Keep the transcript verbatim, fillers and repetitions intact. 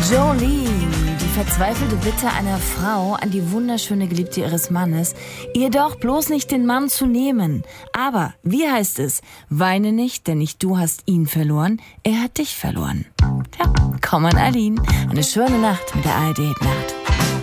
Jolene, die verzweifelte Bitte einer Frau an die wunderschöne Geliebte ihres Mannes, ihr doch bloß nicht den Mann zu nehmen. Aber, wie heißt es? Weine nicht, denn nicht du hast ihn verloren, er hat dich verloren. Tja, komm an Aline. Eine schöne Nacht mit der A R D Hit Nacht.